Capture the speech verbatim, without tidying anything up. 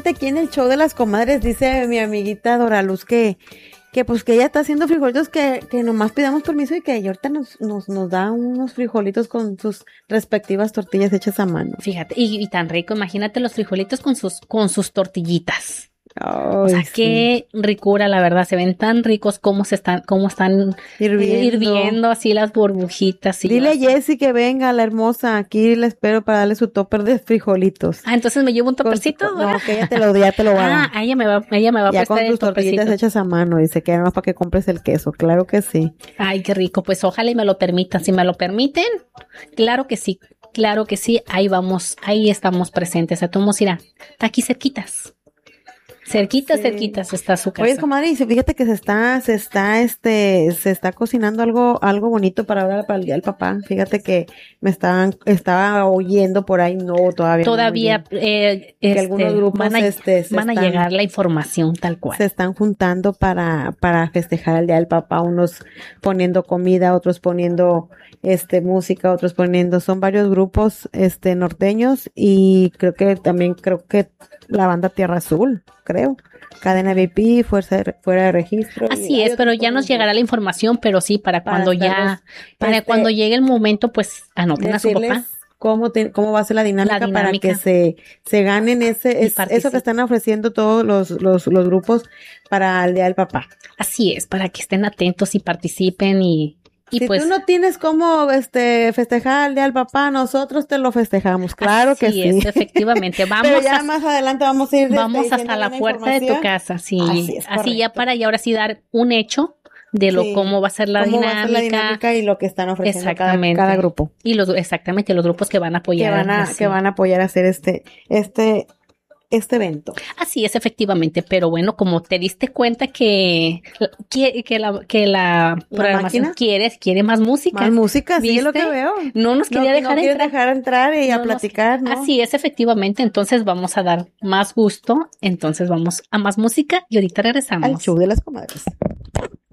fíjate aquí en el show de las comadres, dice mi amiguita Dora Luz que, que pues que ella está haciendo frijolitos, que, que nomás pidamos permiso y que ella ahorita nos, nos, nos da unos frijolitos con sus respectivas tortillas hechas a mano. Fíjate, y, y tan rico, imagínate los frijolitos con sus, con sus tortillitas. Oh, O sea, sí. qué ricura, la verdad, se ven tan ricos como se están, como están Hirviendo. hirviendo así las burbujitas. Y Dile a así. Jessie que venga, la hermosa, aquí la espero para darle su topper de frijolitos. Ah, entonces me llevo un Con- topercito. No, que ella te lo, ya te lo va a dar. Ah, ella me va, ella me va a Ya prestar con el tus tortillitas topercito. hechas a mano, dice que no para que compres el queso, claro que sí. Ay, qué rico, pues ojalá y me lo permitan. Si me lo permiten, claro que sí, claro que sí, ahí vamos, ahí estamos presentes. A todos irá, está aquí cerquitas. Cerquitas, Sí. cerquitas está su casa. Oye, comadre, y fíjate que se está, se está, este, se está cocinando algo, algo bonito para ahora, para el Día del Papá. Fíjate que me estaban, estaba oyendo por ahí, no, todavía. no, Todavía muy bien, eh, que este, algunos grupos, van a, este, se van a están- llegar la información tal cual. se están juntando para, para festejar el Día del Papá, unos poniendo comida, otros poniendo, este, música, otros poniendo, son varios grupos, este, norteños y creo que también, creo que la banda Tierra Azul, creo. Cadena V I P, Fuerza de, Fuera de Registro. Así y es, hay pero otros ya nos grupos. llegará la información, pero sí, para Para cuando ya, estarlos, para este, cuando llegue el momento, pues anoten a su Decirles papá. cómo, te- cómo va a ser la dinámica, La para dinámica. que se, se ganen ese, Y es- eso participen. que están ofreciendo todos los, los, los grupos para el Día del Papá. Así es, para que estén atentos y participen y, y si pues. tú no tienes cómo este festejar el Día del Papá, nosotros te lo festejamos, claro que así sí. es, efectivamente. Vamos Pero ya a- más adelante vamos a ir este, Vamos hasta diciéndole la puerta de tu información. casa, sí. Así es, Así ya correcto. para y ahora sí dar un hecho de lo Sí. cómo va a ser la ¿Cómo va a dinámica, ser la dinámica y lo que están ofreciendo cada, Exactamente. cada grupo? y los exactamente los grupos que van a Que apoyar. van a, así. que van a apoyar a hacer este, este, este evento. Así es, efectivamente, pero bueno, como te diste cuenta que que, que la que la programación máquina? quiere quiere más música. Más música, sí, es lo que ¿Viste? veo. No nos quería no, dejar no quiere entrar. dejar entrar y a No nos- platicar, ¿no? Así es, efectivamente, entonces vamos a dar más gusto, entonces vamos a más música y ahorita regresamos. Al show de las comadres.